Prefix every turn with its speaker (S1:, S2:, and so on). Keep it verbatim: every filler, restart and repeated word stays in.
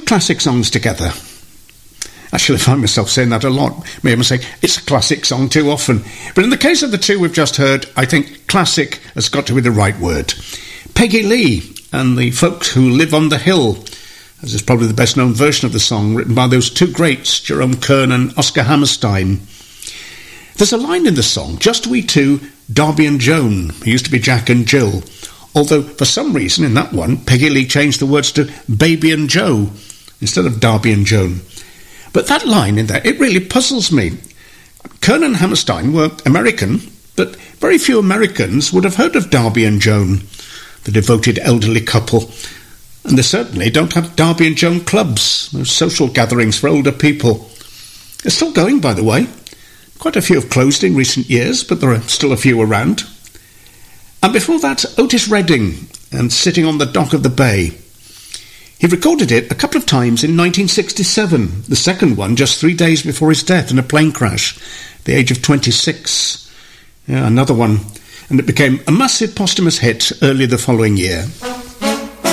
S1: classic songs together. Actually, I find myself saying that a lot. Maybe I'm saying it's a classic song too often. But in the case of the two we've just heard, I think classic has got to be the right word. Peggy Lee and the Folks Who Live on the Hill, as is probably the best known version of the song, written by those two greats, Jerome Kern and Oscar Hammerstein. There's a line in the song, just we two, Darby and Joan, who used to be Jack and Jill, although for some reason in that one, Peggy Lee changed the words to Baby and Joe instead of Darby and Joan. But that line in there, it really puzzles me. Kern and Hammerstein were American, but very few Americans would have heard of Darby and Joan, the devoted elderly couple. And they certainly don't have Darby and Joan clubs, those social gatherings for older people. They're still going, by the way. Quite a few have closed in recent years, but there are still a few around. And before that, Otis Redding and Sitting on the Dock of the Bay. He recorded it a couple of times in nineteen sixty-seven, the second one just three days before his death in a plane crash, at the age of twenty-six. Yeah, another one. And it became a massive posthumous hit early the following year.